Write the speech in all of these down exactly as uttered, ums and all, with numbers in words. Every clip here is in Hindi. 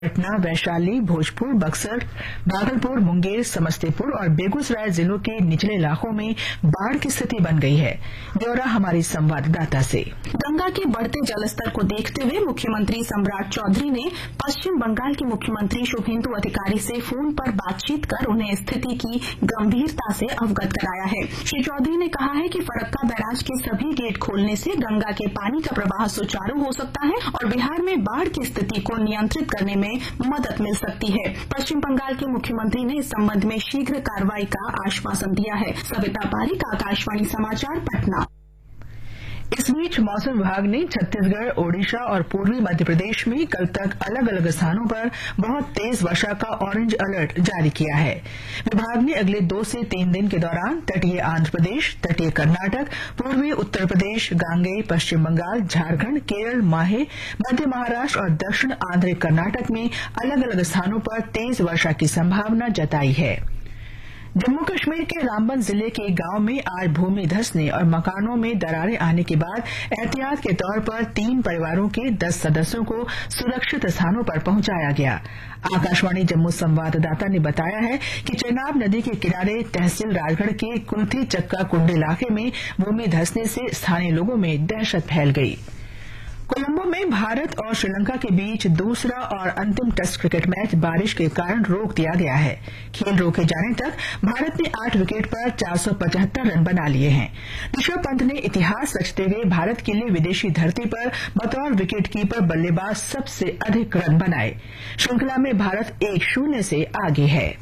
पटना, वैशाली, भोजपुर, बक्सर, भागलपुर, मुंगेर, समस्तीपुर और बेगूसराय जिलों के निचले इलाकों में बाढ़ की स्थिति बन गई है। ब्यौरा हमारी संवाददाता से। गंगा के बढ़ते जलस्तर को देखते हुए मुख्यमंत्री सम्राट चौधरी ने पश्चिम बंगाल के मुख्यमंत्री शुभेंदु अधिकारी से फोन पर बातचीत कर उन्हें स्थिति की गंभीरता से अवगत कराया है। श्री चौधरी ने कहा है कि फरक्का बैराज के सभी गेट खोलने से गंगा के पानी का प्रवाह सुचारू हो सकता है और बिहार में बाढ़ की स्थिति को नियंत्रित करने में मदद मिल सकती है। पश्चिम बंगाल के मुख्यमंत्री ने इस संबंध में शीघ्र कार्रवाई का आश्वासन दिया है। सविता पारीक, आकाशवाणी समाचार, पटना। इस बीच मौसम विभाग ने छत्तीसगढ़, ओडिशा और पूर्वी मध्य प्रदेश में कल तक अलग अलग स्थानों पर बहुत तेज वर्षा का ऑरेंज अलर्ट जारी किया है। विभाग ने अगले दो से तीन दिन के दौरान तटीय आंध्र प्रदेश, तटीय कर्नाटक, पूर्वी उत्तर प्रदेश, गांगेय, पश्चिम बंगाल, झारखंड, केरल, माहे, मध्य महाराष्ट्र और दक्षिण आंध्र कर्नाटक में अलग अलग स्थानों पर तेज वर्षा की संभावना जताई है। जम्मू कश्मीर के रामबन जिले के गांव में आज भूमि धंसने और मकानों में दरारें आने के बाद एहतियात के तौर पर तीन परिवारों के दस सदस्यों को सुरक्षित स्थानों पर पहुंचाया गया। आकाशवाणी जम्मू संवाददाता ने बताया है कि चेनाब नदी के किनारे तहसील राजगढ़ के कुल्थी चक्का कुंड इलाके में भूमि धंसने से स्थानीय लोगों में दहशत फैल गई। कोलंबो में भारत और श्रीलंका के बीच दूसरा और अंतिम टेस्ट क्रिकेट मैच बारिश के कारण रोक दिया गया है। खेल रोके जाने तक भारत ने आठ विकेट पर चार सौ पचहत्तर रन बना लिए हैं। ऋषभ पंत ने इतिहास रचते हुए भारत के लिए विदेशी धरती पर बतौर विकेटकीपर बल्लेबाज सबसे अधिक रन बनाए। श्रृंखला में भारत एक शून्य से आगे है।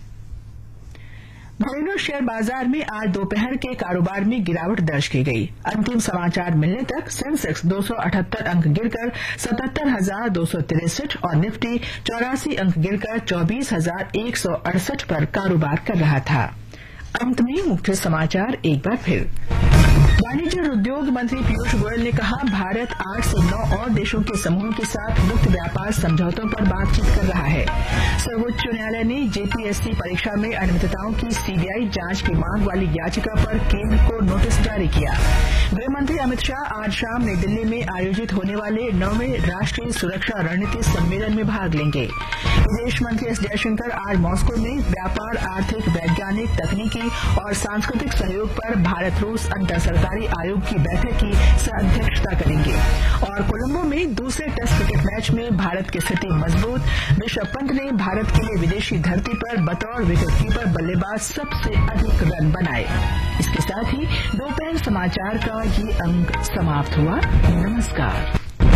घरेलू शेयर बाजार में आज दोपहर के कारोबार में गिरावट दर्ज की गई। अंतिम समाचार मिलने तक सेंसेक्स दो सौ अठहत्तर अंक गिरकर सतहत्तर हजार दो सौ तिरसठ और निफ्टी चौरासी अंक गिरकर चौबीस हजार एक सौ अड़सठ पर कारोबार कर रहा था। अंत में मुख्य समाचार एक बार फिर। वाणिज्य और उद्योग मंत्री पीयूष गोयल ने कहा, भारत आठ से नौ और देशों के समूह के साथ मुक्त व्यापार समझौतों पर बातचीत कर रहा है। सर्वोच्च न्यायालय ने जेपीएससी परीक्षा में अनियमितताओं की सीबीआई जांच की मांग वाली याचिका पर केंद्र को नोटिस जारी किया। गृह मंत्री अमित शाह आज शाम नई दिल्ली में आयोजित होने वाले नौवें राष्ट्रीय सुरक्षा रणनीति सम्मेलन में भाग लेंगे। विदेश मंत्री एस जयशंकर आज मॉस्को में व्यापार, आर्थिक, वैज्ञानिक, तकनीकी और सांस्कृतिक सहयोग पर भारत रूस अंतर सरकारी आयोग की बैठक की अध्यक्षता करेंगे। और कोलंबो में दूसरे टेस्ट क्रिकेट मैच में भारत की स्थिति मजबूत। ऋषभ पंत ने भारत के लिए विदेशी धरती पर बतौर विकेटकीपर बल्लेबाज सबसे अधिक रन बनाए। इसके साथ ही दोपहर समाचार का ये अंक समाप्त हुआ। नमस्कार।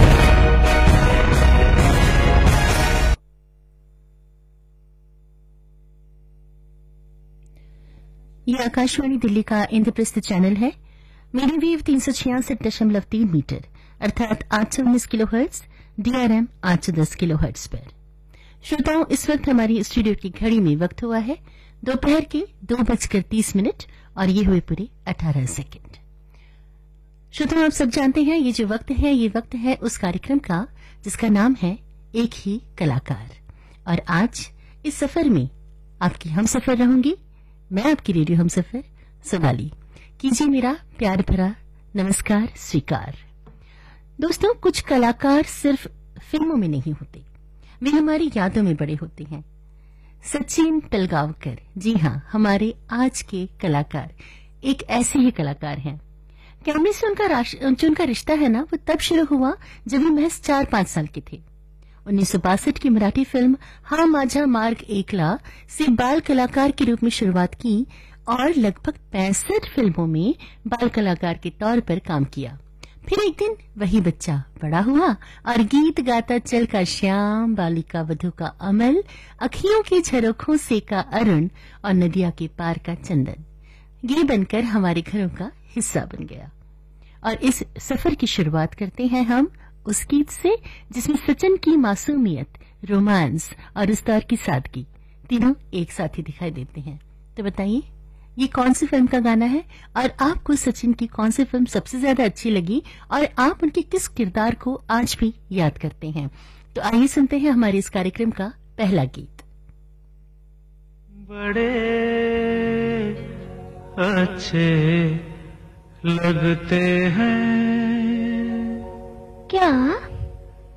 ये आकाशवाणी दिल्ली का इंद्रप्रस्थ चैनल है। मीडियम वेव तीन सौ छियासठ दशमलव तीन मीटर अर्थात आठ सौ उन्नीस किलो हर्ट्ज, डीआरएम आठ सौ दस किलो हर्ट्ज पर। श्रोताओं, इस वक्त हमारी स्टूडियो की घड़ी में वक्त हुआ है दोपहर के दो बजकर तीस मिनट और ये हुए पूरे अठारह सेकेंड। श्रोताओं, आप सब जानते हैं ये जो वक्त है ये वक्त है उस कार्यक्रम का जिसका नाम है एक ही कलाकार। और आज इस सफर में आपकी हम सफर रहूंगी मैं, आपकी रेडियो हम सफर सोनाली। कीजिए मेरा प्यार भरा नमस्कार स्वीकार। दोस्तों, कुछ कलाकार सिर्फ फिल्मों में नहीं होते, वे हमारी यादों में बड़े होते हैं। सचिन पिलगांवकर, जी हाँ, हमारे आज के कलाकार एक ऐसे ही कलाकार हैं। कैमरे से उनका जो उनका रिश्ता है ना, वो तब शुरू हुआ जब वे महज चार पांच साल के थे। उन्नीस सौ बासठ की मराठी फिल्म हा माझा मार्ग एकला से बाल कलाकार के रूप में शुरुआत की और लगभग पैंसठ फिल्मों में बाल कलाकार के तौर पर काम किया। फिर एक दिन वही बच्चा बड़ा हुआ और गीत गाता चल का श्याम, बालिका वधु का अमल, अखियों की झरोखों से का अरुण और नदिया के पार का चंदन, ये बनकर हमारे घरों का हिस्सा बन गया। और इस सफर की शुरुआत करते हैं हम उस गीत से जिसमें सचिन की मासूमियत, रोमांस और उस दौर की सादगी तीनों एक साथ ही दिखाई देते हैं। तो बताइए ये कौन सी फिल्म का गाना है और आपको सचिन की कौन सी फिल्म सबसे ज्यादा अच्छी लगी और आप उनके किस किरदार को आज भी याद करते हैं। तो आइए सुनते हैं हमारे इस कार्यक्रम का पहला गीत। बड़े अच्छे लगते हैं क्या